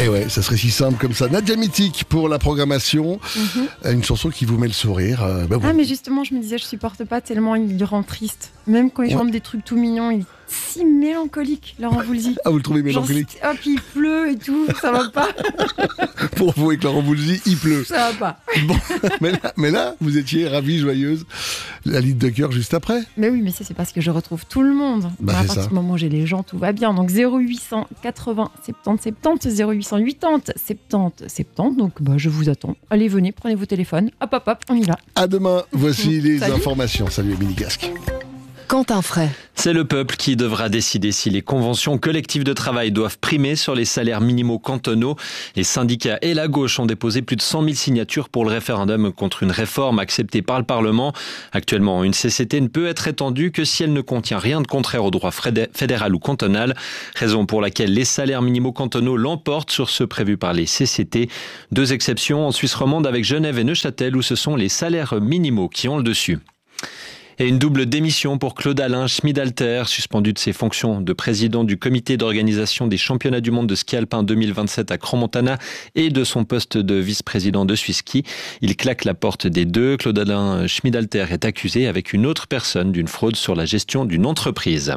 Et ouais, ça serait si simple comme ça. Nadia Mythique pour la programmation. Une chanson qui vous met le sourire. Ah, mais justement, je me disais, je supporte pas tellement, il rend triste. Même quand il chante des trucs tout mignons, il est si mélancolique, Laurent Voulzy. Ah, vous le trouvez mélancolique? Hop, il pleut et tout, ça va pas. Pour vous, avec Laurent Voulzy, il pleut. Ça va pas. Bon, mais là, vous étiez ravie, joyeuse. La ligne de cœur juste après. Mais oui, mais c'est parce que je retrouve tout le monde. Bah, à c'est partir ça. du moment où j'ai les gens, tout va bien. Donc 0800 80 70 70, 0800 80 70 70. Donc je vous attends. Allez, venez, prenez vos téléphones. Hop, hop, hop, on y va. À demain, voici les Salut. informations. Salut Émilie Casque. Quentin Fray. C'est le peuple qui devra décider si les conventions collectives de travail doivent primer sur les salaires minimaux cantonaux. Les syndicats et la gauche ont déposé plus de 100 000 signatures pour le référendum contre une réforme acceptée par le Parlement. Actuellement, une CCT ne peut être étendue que si elle ne contient rien de contraire au droit fédéral ou cantonal, raison pour laquelle les salaires minimaux cantonaux l'emportent sur ceux prévus par les CCT. Deux exceptions en Suisse romande avec Genève et Neuchâtel où ce sont les salaires minimaux qui ont le dessus. Et une double démission pour Claude-Alain Schmidalter, suspendu de ses fonctions de président du comité d'organisation des championnats du monde de ski alpin 2027 à Crans-Montana et de son poste de vice-président de Swiss Ski. Il claque la porte des deux. Claude-Alain Schmidalter est accusé avec une autre personne d'une fraude sur la gestion d'une entreprise.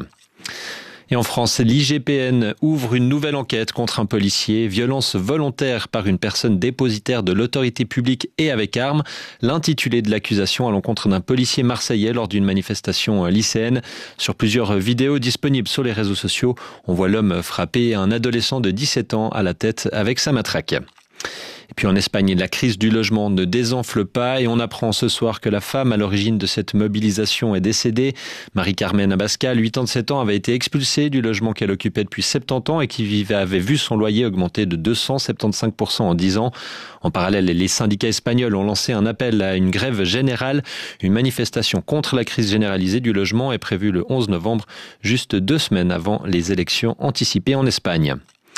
Et en France, l'IGPN ouvre une nouvelle enquête contre un policier. Violence volontaire par une personne dépositaire de l'autorité publique et avec arme. L'intitulé de l'accusation à l'encontre d'un policier marseillais lors d'une manifestation lycéenne. Sur plusieurs vidéos disponibles sur les réseaux sociaux, on voit l'homme frapper un adolescent de 17 ans à la tête avec sa matraque. Et puis en Espagne, la crise du logement ne désenfle pas et on apprend ce soir que la femme à l'origine de cette mobilisation est décédée. Marie-Carmen Abascal, 87 ans, avait été expulsée du logement qu'elle occupait depuis 70 ans et qui avait vu son loyer augmenter de 275% en 10 ans. En parallèle, les syndicats espagnols ont lancé un appel à une grève générale. Une manifestation contre la crise généralisée du logement est prévue le 11 novembre, juste 2 semaines avant les élections anticipées en Espagne.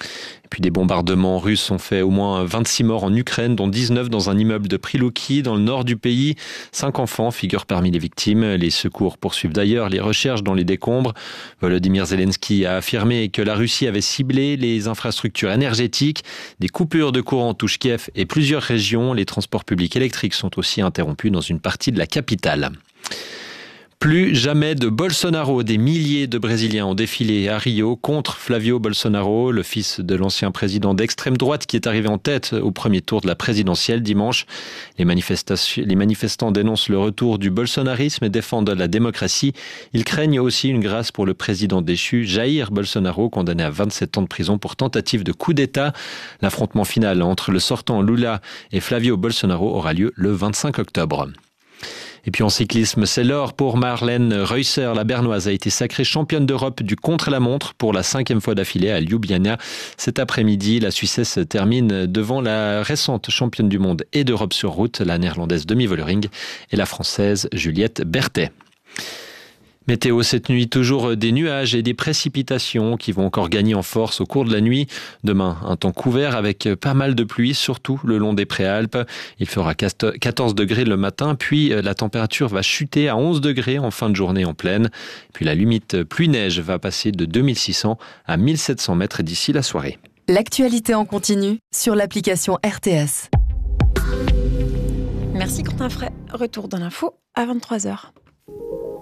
Et puis des bombardements russes ont fait au moins 26 morts en Ukraine, dont 19 dans un immeuble de Prilouki, dans le nord du pays. 5 enfants figurent parmi les victimes. Les secours poursuivent d'ailleurs les recherches dans les décombres. Volodymyr Zelensky a affirmé que la Russie avait ciblé les infrastructures énergétiques. Des coupures de courant touchent Kiev et plusieurs régions. Les transports publics électriques sont aussi interrompus dans une partie de la capitale. Plus jamais de Bolsonaro. Des milliers de Brésiliens ont défilé à Rio contre Flavio Bolsonaro, le fils de l'ancien président d'extrême droite qui est arrivé en tête au premier tour de la présidentielle dimanche. Les manifestants dénoncent le retour du bolsonarisme et défendent la démocratie. Ils craignent aussi une grâce pour le président déchu, Jair Bolsonaro, condamné à 27 ans de prison pour tentative de coup d'État. L'affrontement final entre le sortant Lula et Flavio Bolsonaro aura lieu le 25 octobre. Et puis en cyclisme, c'est l'or pour Marlène Reusser. La Bernoise a été sacrée championne d'Europe du contre-la-montre pour la 5e fois d'affilée à Ljubljana. Cet après-midi, la Suissesse termine devant la récente championne du monde et d'Europe sur route, la néerlandaise Demi Vollering et la française Juliette Berthet. Météo cette nuit, toujours des nuages et des précipitations qui vont encore gagner en force au cours de la nuit. Demain, un temps couvert avec pas mal de pluie, surtout le long des Préalpes. Il fera 14 degrés le matin, puis la température va chuter à 11 degrés en fin de journée en plaine. Puis la limite pluie-neige va passer de 2600 à 1700 mètres d'ici la soirée. L'actualité en continu sur l'application RTS. Merci Quentin Fray. Retour dans l'info à 23h.